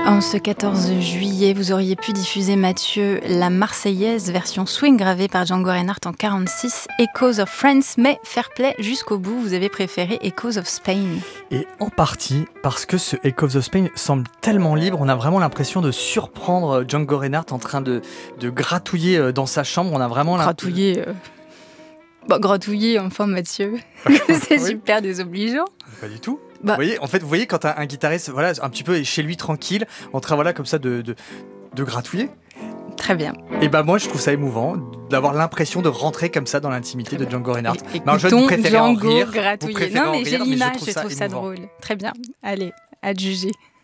En ce 14 juillet, vous auriez pu diffuser, Mathieu, la Marseillaise version swing gravée par Django Reinhardt en 1946, Echoes of France, mais fair play jusqu'au bout, vous avez préféré Echoes of Spain. Et en partie parce que ce Echoes of Spain semble tellement libre, on a vraiment l'impression de surprendre Django Reinhardt en train de gratouiller dans sa chambre. On a vraiment Gratouiller, enfin Mathieu, c'est oui. Super désobligeant. Pas du tout. Vous voyez quand un guitariste, voilà, un petit peu chez lui tranquille, en train comme ça de gratouiller. Très bien. Et moi je trouve ça émouvant d'avoir l'impression de rentrer comme ça dans l'intimité de Django Reinhardt. Écoutons Django gratouiller. Non mais j'ai l'image, je trouve ça drôle. Très bien. Allez, à juger.